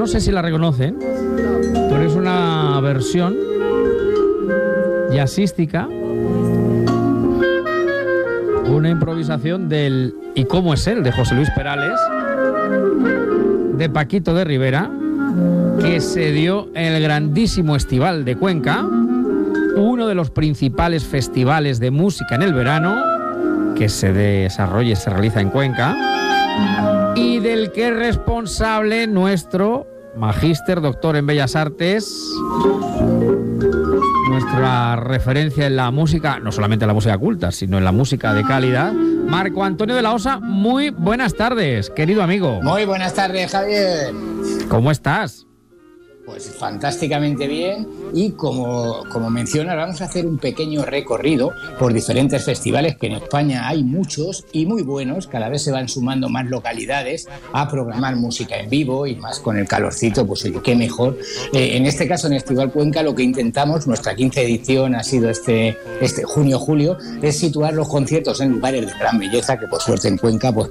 no sé si la reconocen, pero es una versión jazzística, una improvisación del ¿Y cómo es él?, de José Luis Perales, de Paquito de Rivera, que se dio en el grandísimo Estival de Cuenca, uno de los principales festivales de música en el verano que se desarrolla y se realiza en Cuenca, y del que es responsable nuestro magíster, doctor en Bellas Artes, nuestra referencia en la música, no solamente en la música culta, sino en la música de calidad, Marco Antonio de la Osa. Muy buenas tardes, querido amigo. Muy buenas tardes, Javier. ¿Cómo estás? Pues fantásticamente bien, y como mencionas, vamos a hacer un pequeño recorrido por diferentes festivales, que en España hay muchos y muy buenos. Cada vez se van sumando más localidades a programar música en vivo, y más con el calorcito, pues oye, qué mejor. En este caso, en Estival Cuenca, lo que intentamos, nuestra 15ª edición ha sido este junio-julio, es situar los conciertos en lugares de gran belleza, que por suerte en Cuenca pues